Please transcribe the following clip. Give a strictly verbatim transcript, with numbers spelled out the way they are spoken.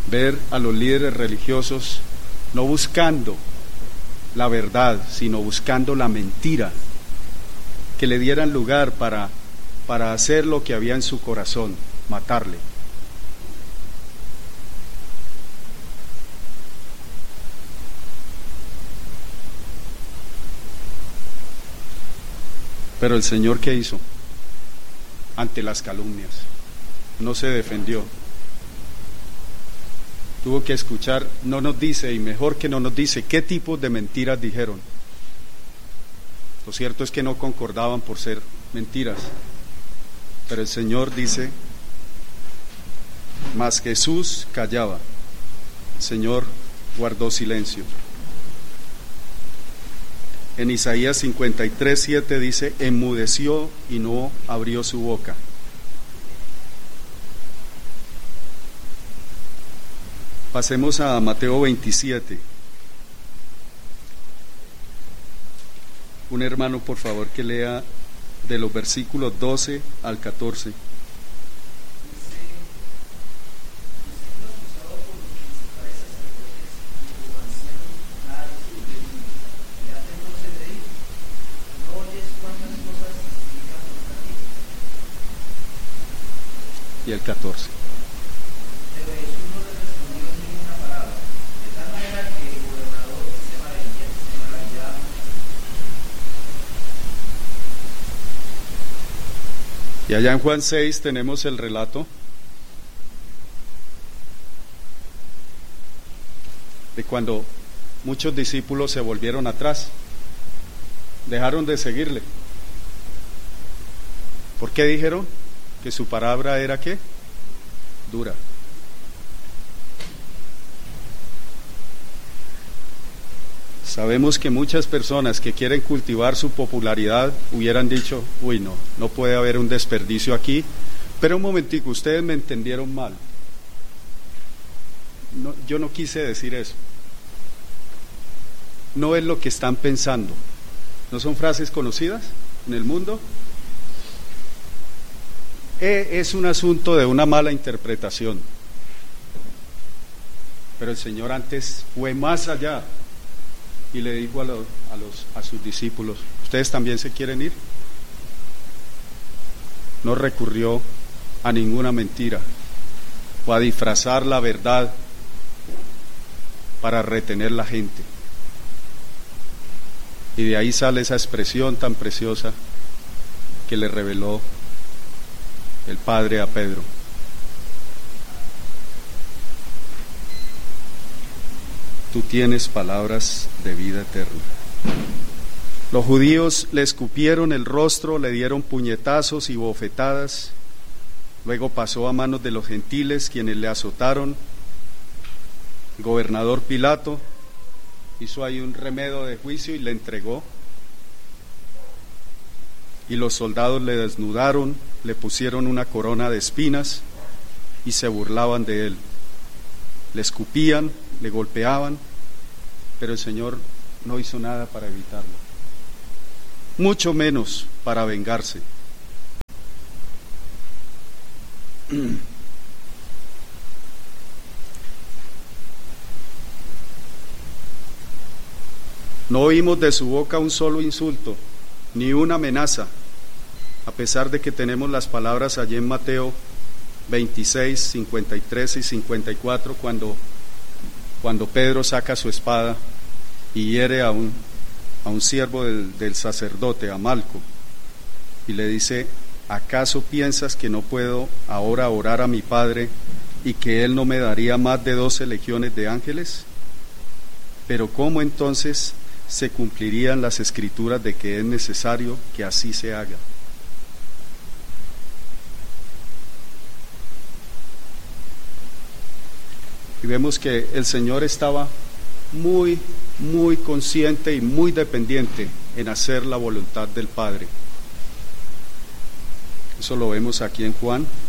ver a los líderes religiosos no buscando la verdad, sino buscando la mentira, que le dieran lugar para, para hacer lo que había en su corazón, matarle. Pero el Señor, ¿qué hizo? Ante las calumnias, no se defendió. Tuvo que escuchar, no nos dice, y mejor que no nos dice, qué tipos de mentiras dijeron. Lo cierto es que no concordaban por ser mentiras. Pero el Señor dice, mas Jesús callaba. El Señor guardó silencio. En Isaías cincuenta y tres, siete dice, enmudeció y no abrió su boca. Pasemos a Mateo veintisiete. Un hermano, por favor, que lea de los versículos doce al catorce. Y el catorce. Pero Jesús no le respondió ninguna palabra, de tal manera que el gobernador se maravillaba. Y allá en Juan seis tenemos el relato de cuando muchos discípulos se volvieron atrás, dejaron de seguirle. ¿Por qué dijeron? Que su palabra era ¿qué? Dura. Sabemos que muchas personas que quieren cultivar su popularidad hubieran dicho, uy no, no puede haber un desperdicio aquí, pero un momentico, ustedes me entendieron mal. No, yo no quise decir eso. No es lo que están pensando. ¿No son frases conocidas en el mundo? Es un asunto de una mala interpretación, pero el Señor antes fue más allá y le dijo a los, a los a sus discípulos, ¿ustedes también se quieren ir? No recurrió a ninguna mentira o a disfrazar la verdad para retener la gente, y de ahí sale esa expresión tan preciosa que le reveló el Padre a Pedro. Tú tienes palabras de vida eterna. Los judíos le escupieron el rostro, le dieron puñetazos y bofetadas. Luego pasó a manos de los gentiles, quienes le azotaron. El gobernador Pilato hizo ahí un remedio de juicio y le entregó. Y los soldados le desnudaron, le pusieron una corona de espinas y se burlaban de él. Le escupían, le golpeaban, pero el Señor no hizo nada para evitarlo, mucho menos para vengarse. No oímos de su boca un solo insulto, ni una amenaza, a pesar de que tenemos las palabras allí en Mateo veintiséis, cincuenta y tres y cincuenta y cuatro, cuando, cuando Pedro saca su espada y hiere a un, a un siervo del, del sacerdote, a Malco, y le dice, ¿acaso piensas que no puedo ahora orar a mi Padre y que Él no me daría más de doce legiones de ángeles? Pero ¿cómo entonces se cumplirían las escrituras de que es necesario que así se haga? Y vemos que el Señor estaba muy, muy consciente y muy dependiente en hacer la voluntad del Padre. Eso lo vemos aquí en Juan